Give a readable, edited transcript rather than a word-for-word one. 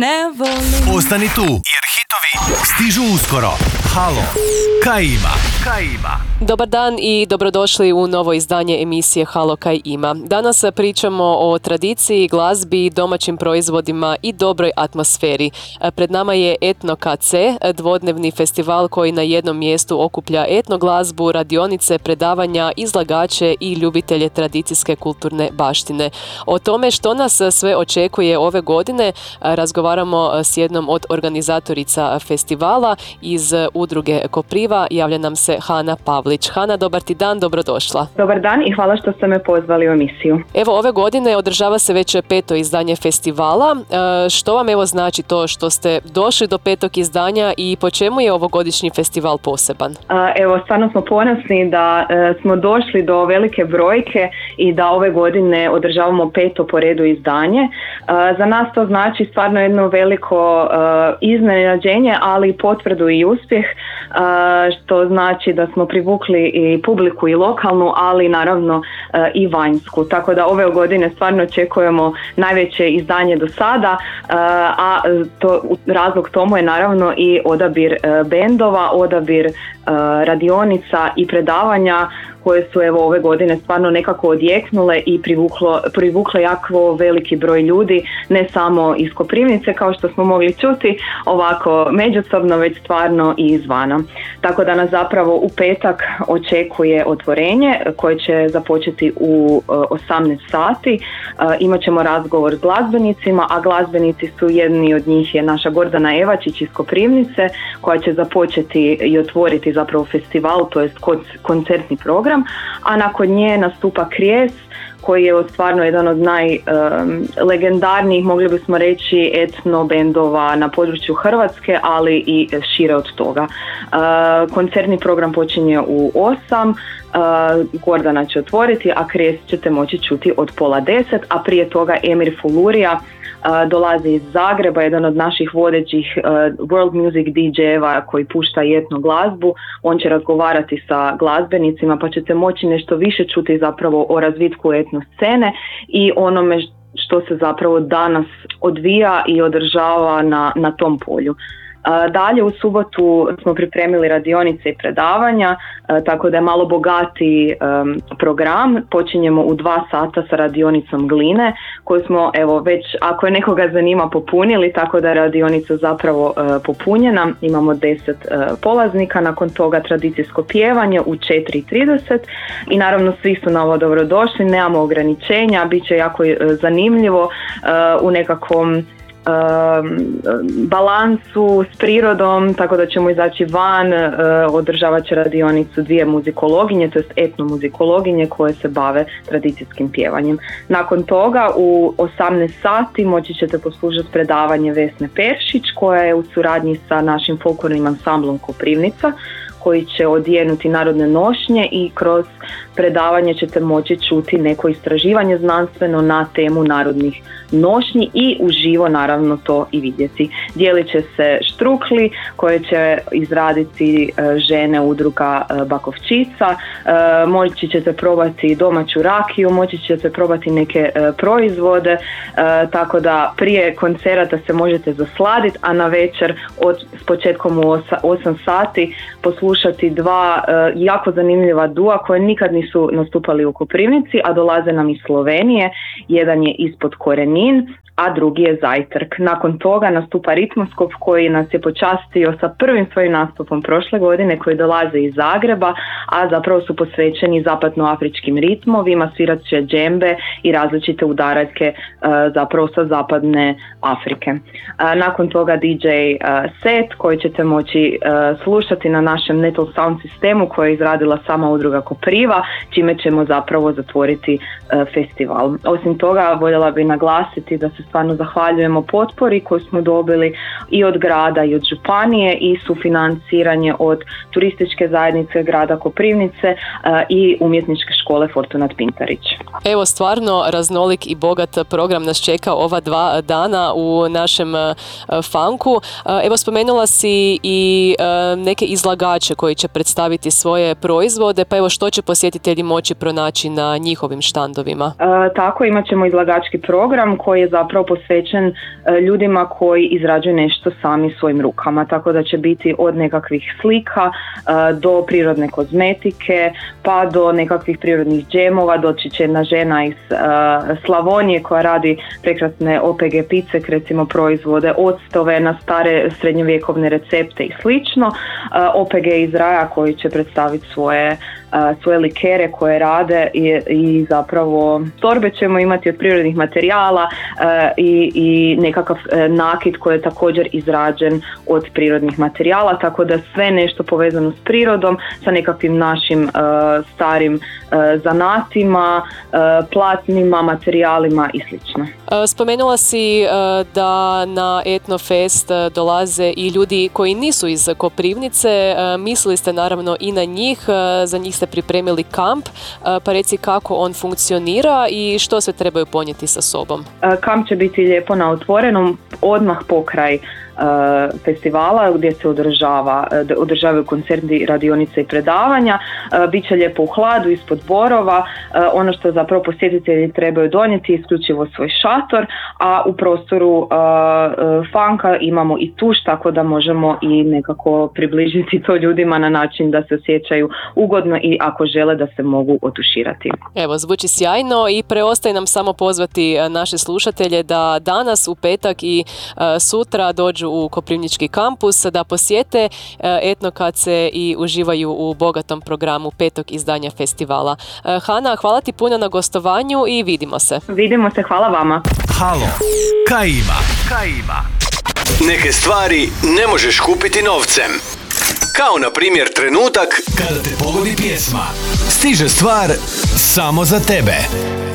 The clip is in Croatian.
ne volim. Ostani tu, jer hitovi stižu uskoro. Halo, kaj ima? Kaj ima? Dobar dan i dobrodošli u novo izdanje emisije Halo kaj ima. Danas pričamo o tradiciji, glazbi, domaćim proizvodima i dobroj atmosferi. Pred nama je Etno KC, dvodnevni festival koji na jednom mjestu okuplja etno glazbu, radionice, predavanja, izlagače i ljubitelje tradicijske kulturne baštine. O tome što nas sve očekuje ove godine razgovaramo s jednom od organizatorica festivala iz udruge Kopriva. Javlja nam se Hana Pavlić. Hana, dobar ti dan, dobrodošla. Dobar dan i hvala što ste me pozvali u emisiju. Evo, ove godine održava se već 5. izdanje festivala. Što vam evo znači to što ste došli do 5. izdanja i po čemu je ovogodišnji festival poseban? Evo, stvarno smo ponosni da smo došli do velike brojke i da ove godine održavamo 5. po redu izdanje. Za nas to znači stvarno jedno veliko iznenađenje, ali i potvrdu i uspjeh, što znači da smo privukli i publiku i lokalnu, ali naravno i vanjsku. Tako da ove godine stvarno očekujemo najveće izdanje do sada, a razlog tomu je naravno i odabir bendova, odabir radionica i predavanja koje su evo ove godine stvarno nekako odjeknule i privukle jako veliki broj ljudi, ne samo iz Koprivnice kao što smo mogli čuti ovako međusobno, već stvarno i izvana. Tako da nas zapravo u petak očekuje otvorenje koje će započeti u 18 sati. Imat ćemo razgovor s glazbenicima, a glazbenici su, jedni od njih je naša Gordana Evačić iz Koprivnice koja će započeti i otvoriti zapravo festival, to jest koncertni program, a nakon nje nastupa Krijes koji je stvarno jedan od najlegendarnijih, mogli bismo reći, etno bendova na području Hrvatske, ali i šire od toga. Koncertni program počinje u 8, Gordana će otvoriti, a Krijes ćete moći čuti od 9:30, a prije toga Emir Fulurija dolazi iz Zagreba, jedan od naših vodećih world music DJ-eva koji pušta etno glazbu. On će razgovarati sa glazbenicima, pa ćete moći nešto više čuti zapravo o razvitku etno scene i onome što se zapravo danas odvija i održava na tom polju. Dalje u subotu smo pripremili radionice i predavanja, tako da je malo bogatiji program. Počinjemo u 2 sata sa radionicom gline koju smo evo već, ako je nekoga zanima, popunili, tako da je radionica zapravo popunjena. Imamo 10 polaznika, nakon toga tradicijsko pjevanje u 4:30 i naravno svi su na ovo dobrodošli, nemamo ograničenja, bit će jako zanimljivo u nekakvom balansu s prirodom, tako da ćemo izaći van. Održavat će radionicu 2 muzikologinje, to jest etnomuzikologinje koje se bave tradicijskim pjevanjem. Nakon toga u 18 sati moći ćete poslušati predavanje Vesne Peršić koja je u suradnji sa našim folklornim ansamblom Koprivnica, koji će odjenuti narodne nošnje i kroz predavanje ćete moći čuti neko istraživanje znanstveno na temu narodnih nošnji i uživo naravno to i vidjeti. Dijelit će se štrukli koje će izraditi žene udruga Bakovčica, moći ćete probati domaću rakiju, moći ćete probati neke proizvode, tako da prije koncerata se možete zasladiti, a na večer s početkom u 8 sati poslušati 2 jako zanimljiva dua koje nikad nisu nastupali u Koprivnici, a dolaze nam iz Slovenije. Jedan je Ispod korenin, a drugi je Zajtrk. Nakon toga nastupa Ritmoskop koji nas je počastio sa prvim svojim nastupom prošle godine, koji dolaze iz Zagreba, a zapravo su posvećeni zapadnoafričkim ritmovima, svirat će džembe i različite udaraljke zapravo sa zapadne Afrike. Nakon toga DJ set koji ćete moći slušati na našem Netal Sound sistemu koje je izradila sama udruga Kopriva, čime ćemo zapravo zatvoriti festival. Osim toga, voljela bi naglasiti da se stvarno zahvaljujemo potpori koju smo dobili i od grada i od županije i sufinanciranje od turističke zajednice grada Koprivnice i umjetničke škole Fortunat Pintarić. Evo, stvarno raznolik i bogat program nas čeka ova 2 dana u našem funku. Evo, spomenula si i neke izlagače domaće koji će predstaviti svoje proizvode, pa evo što će posjetitelji moći pronaći na njihovim štandovima? Tako, imat ćemo izlagački program koji je zapravo posvećen ljudima koji izrađuju nešto sami svojim rukama, tako da će biti od nekakvih slika do prirodne kozmetike, pa do nekakvih prirodnih džemova. Doći će jedna žena iz Slavonije koja radi prekrasne OPG picek, recimo proizvode octove na stare srednjovjekovne recepte i slično. OPG iz Raja koji će predstaviti svoje likere koje rade i zapravo torbe ćemo imati od prirodnih materijala i nekakav nakit koji je također izrađen od prirodnih materijala, tako da sve nešto povezano s prirodom, sa nekakvim našim starim zanatima, platnima, materijalima i slično. Spomenula si da na Etnofest dolaze i ljudi koji nisu iz Koprivnice. Mislili ste naravno i na njih, za njih ste pripremili kamp, pa reci kako on funkcionira i što sve trebaju ponijeti sa sobom. Kamp će biti lijepo na otvorenom, odmah pokraj festivala gdje se održavaju koncerti, radionice i predavanja. Biće lijepo u hladu ispod borova. Ono što zapravo posjetitelji trebaju donijeti je isključivo svoj šator, a u prostoru funka imamo i tuš, tako da možemo i nekako približiti to ljudima na način da se osjećaju ugodno i ako žele da se mogu otuširati. Evo, zvuči sjajno i preostaje nam samo pozvati naše slušatelje da danas u petak i sutra dođu u Koprivnički kampus, da posjete Etnokace i uživaju u bogatom programu 5. izdanja festivala. Hana, hvala ti puno na gostovanju i vidimo se. Vidimo se, hvala vama. Halo, kaj ima? Neke stvari ne možeš kupiti novcem. Kao na primjer trenutak Kada te pogodi pjesma, stiže stvar samo za tebe.